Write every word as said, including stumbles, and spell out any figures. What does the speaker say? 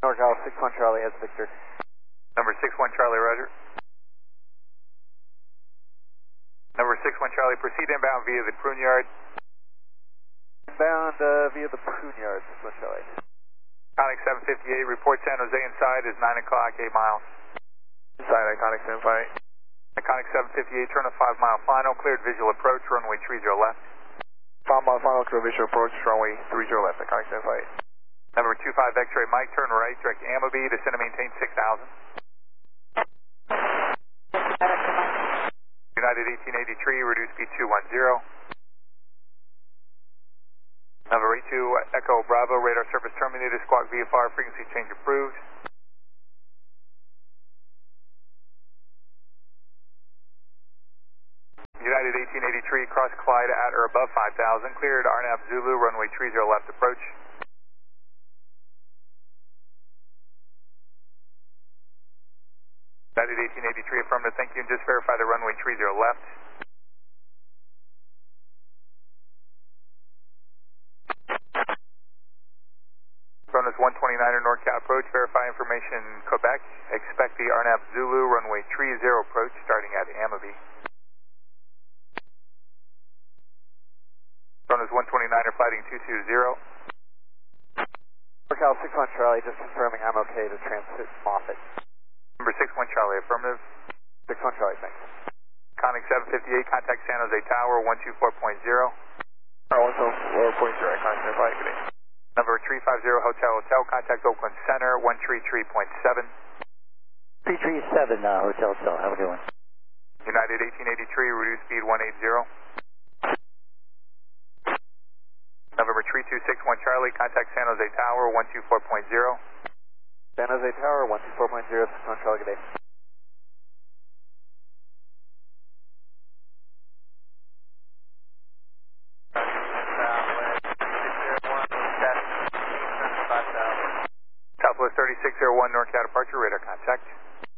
NorCal six one Charlie has Victor. Number six one Charlie, roger. Number six one Charlie, proceed inbound via the prune yard. Inbound uh, via the prune yard, six one Charlie. Iconic seven fifty-eight, report San Jose inside is nine o'clock, eight miles. Inside Iconic seven fifty-eight. Iconic seven fifty-eight, turn a five mile final, cleared visual approach, runway three zero left. five mile final, clear visual approach, runway three zero left, Iconic seven fifty-eight. Number two five X-ray Mike, turn right, direct Amity, descend and maintain six thousand. United eighteen eighty-three, reduce speed two one zero. Number eight two Echo Bravo, radar surface terminated, squawk V F R, frequency change approved. United eighteen eighty-three, cross Clyde at or above five thousand, cleared R N A V Zulu, runway three zero left approach. United eighteen eighty-three, affirmative, thank you, and just verify the runway three zero left. Frontis one twenty-niner NorCal approach, verify information Quebec, expect the R N A V Zulu, runway three zero approach, starting at Amity. Frontis one twenty-niner, flighting two two zero. NorCal six one Charlie, just confirming I'm okay to transit Moffett. Number six one Charlie, affirmative. six one Charlie, thanks. Iconic seven fifty-eight, contact San Jose Tower, one two four point zero. one two four point zero, Iconic seven fifty-eight, good day. Number three five zero Hotel Hotel, contact Oakland Center, one three three point seven. three three seven uh, Hotel Hotel, have a good one. United eighteen eighty-three, reduce speed one eighty. November three two six one Charlie, contact San Jose Tower, one two four point zero. San Jose Tower, one two four point zero, six one Charlie, good day. Southwest thirty-six oh one, NorCal departure, radar contact.